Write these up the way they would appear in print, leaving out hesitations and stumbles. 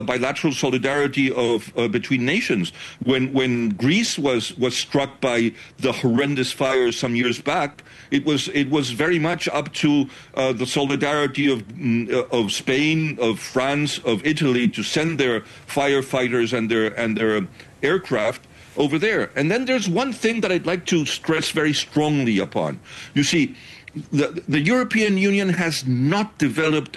bilateral solidarity of between nations. When Greece was struck by the horrendous fires some years back, it was very much up to the solidarity of Spain, of France, of Italy to send their firefighters and their aircraft over there. And then there's one thing that I'd like to stress very strongly upon. You see, the European Union has not developed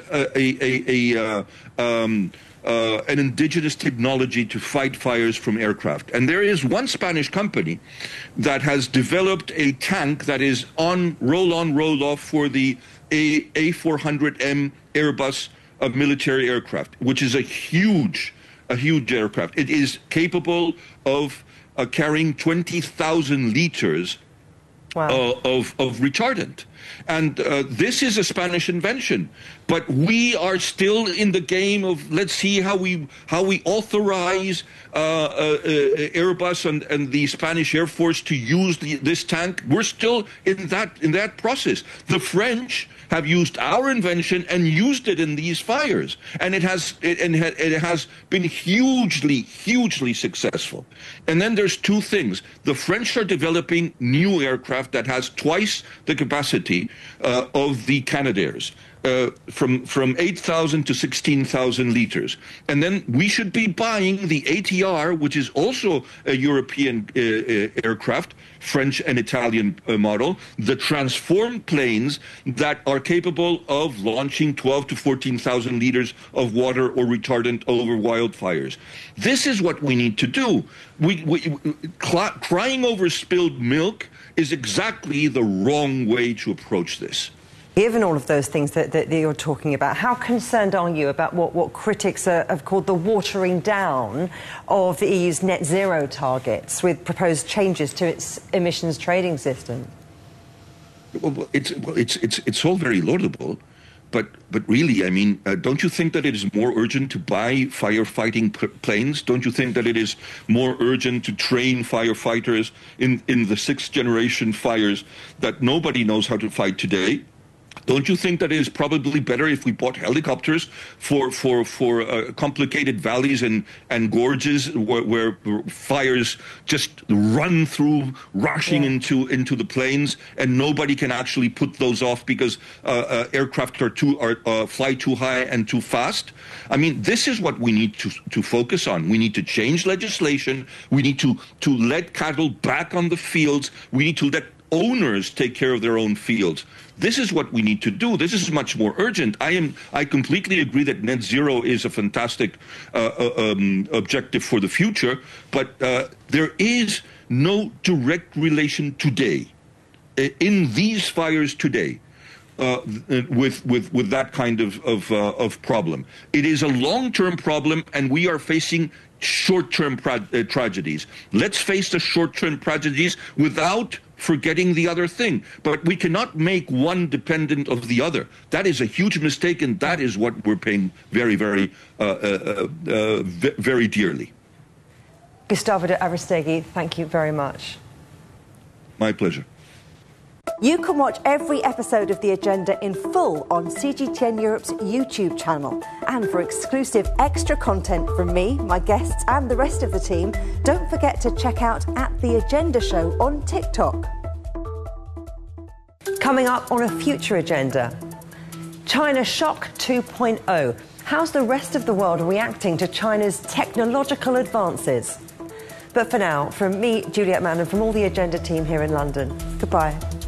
an indigenous technology to fight fires from aircraft. And there is one Spanish company that has developed a tank that is on, roll off for the A400M Airbus military aircraft, which is a huge aircraft. It is capable of carrying 20,000 liters of retardant. And this is a Spanish invention, but we are still in the game of let's see how we authorize Airbus and the Spanish Air Force to use this tank. We're still in that process. The French have used our invention and used it in these fires, and it has been hugely successful. And then there's two things: the French are developing new aircraft that has twice the capacity of the Canadairs. From 8,000 to 16,000 liters. And then we should be buying the ATR, which is also a European aircraft, French and Italian model, the transformed planes that are capable of launching 12 to 14,000 liters of water or retardant over wildfires. This is what we need to do. Crying over spilled milk is exactly the wrong way to approach this. Given all of those things that you're talking about, how concerned are you about what critics have called the watering down of the EU's net zero targets with proposed changes to its emissions trading system? Well, it's all very laudable, but really, I mean, don't you think that it is more urgent to buy firefighting planes? Don't you think that it is more urgent to train firefighters in the sixth generation fires that nobody knows how to fight today? Don't you think that it is probably better if we bought helicopters for complicated valleys and gorges where fires just run through, rushing into the plains, and nobody can actually put those off because aircraft fly too high and too fast? I mean, this is what we need to focus on. We need to change legislation. We need to let cattle back on the fields. We need to let owners take care of their own fields. This is what we need to do. This is much more urgent. I completely agree that net zero is a fantastic objective for the future, but there is no direct relation today in these fires today with that kind of problem. It is a long-term problem, and we are facing short-term tragedies. Let's face the short-term tragedies without forgetting the other thing. But we cannot make one dependent of the other. That is a huge mistake, and that is what we're paying very, very, very dearly. Gustavo de Aristegui, thank you very much. My pleasure. You can watch every episode of The Agenda in full on CGTN Europe's YouTube channel. And for exclusive extra content from me, my guests and the rest of the team, don't forget to check out The Agenda Show on TikTok. Coming up on a future agenda, China Shock 2.0. How's the rest of the world reacting to China's technological advances? But for now, from me, Juliette Mann, and from all the Agenda team here in London, goodbye.